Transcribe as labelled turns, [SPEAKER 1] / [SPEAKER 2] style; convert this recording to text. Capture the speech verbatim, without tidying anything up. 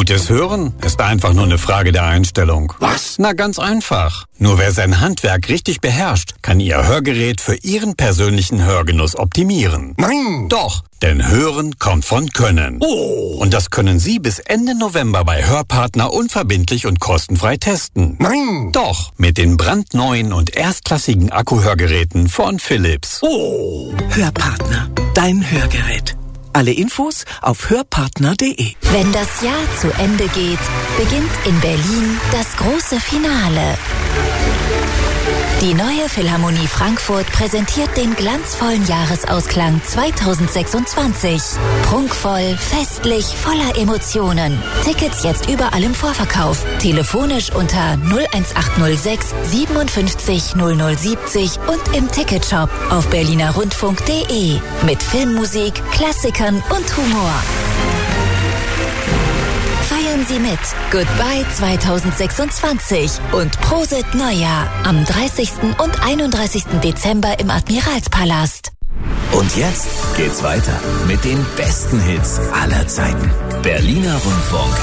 [SPEAKER 1] Gutes Hören ist einfach nur eine Frage der Einstellung.
[SPEAKER 2] Was?
[SPEAKER 1] Na, ganz einfach. Nur wer sein Handwerk richtig beherrscht, kann Ihr Hörgerät für Ihren persönlichen Hörgenuss optimieren.
[SPEAKER 2] Nein!
[SPEAKER 1] Doch, denn Hören kommt von Können.
[SPEAKER 2] Oh!
[SPEAKER 1] Und das können Sie bis Ende November bei Hörpartner unverbindlich und kostenfrei testen.
[SPEAKER 2] Nein!
[SPEAKER 1] Doch, mit den brandneuen und erstklassigen Akkuhörgeräten von Philips.
[SPEAKER 2] Oh!
[SPEAKER 3] Hörpartner, dein Hörgerät. Alle Infos auf hörpartner punkt de.
[SPEAKER 4] Wenn das Jahr zu Ende geht, beginnt in Berlin das große Finale. Die neue Philharmonie Frankfurt präsentiert den glanzvollen Jahresausklang zweitausendsechsundzwanzig. Prunkvoll, festlich, voller Emotionen. Tickets jetzt überall im Vorverkauf. Telefonisch unter null eins acht null sechs siebenundfünfzig null null siebzig und im Ticketshop auf berlinerrundfunk punkt de. Mit Filmmusik, Klassikern und Humor. Feiern Sie mit. Goodbye zweitausendsechsundzwanzig und Prosit Neujahr am dreißigsten und einunddreißigsten Dezember im Admiralspalast.
[SPEAKER 5] Und jetzt geht's weiter mit den besten Hits aller Zeiten. Berliner Rundfunk